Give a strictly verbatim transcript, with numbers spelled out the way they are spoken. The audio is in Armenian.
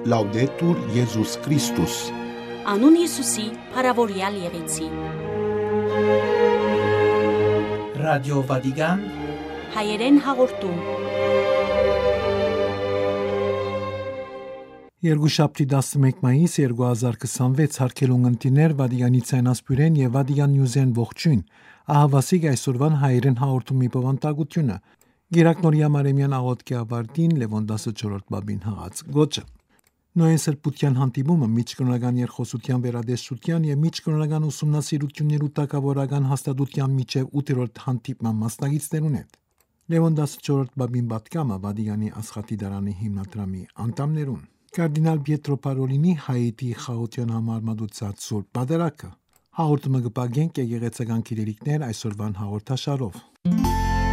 Laudetur Jesus Christus. Անուն Հիսուսի, փառավորյալ եղեցի։ Ռադիո Վատիկան հայերեն հաղորդում։ Երկուշաբթի տասնմեկ մայիս երկու հազար քսանվեց հարկելուն ընտիներ Վատիկանի ցայնասպյուրեն եւ Վատիկան Նյուզեն ողջույն։ Ահավասիկ այսօրվան հայերեն հաղորդումի բովանդակությունը։ Գերակնորիա Մարեմյան աղոթքի ավարտին Լևոն տասնչորրորդ բաբին հղած գոչը։ Նոյն սրբության հանդիպումը միջկրոնական երկխոսության վերադեսության եւ միջկրոնական ուսումնասիրություններու տակավորական հաստատության միջև ութերորդ հանդիպման մասնակիցներուն հետ։ Լևոն տասնչորրորդ բաբին պատկամը Վատիկանի Աստղատի դարանի հիմնադրամի անդամներուն։ Կարդինալ Պիետրո Պարոլինի Հայիթի խաղաղության համար մատուցած սուրբ պատարագը։ Հաղորդումը կպագենք եկեղեցական գիրերիկներ այսօրվան հաղորդաշարով։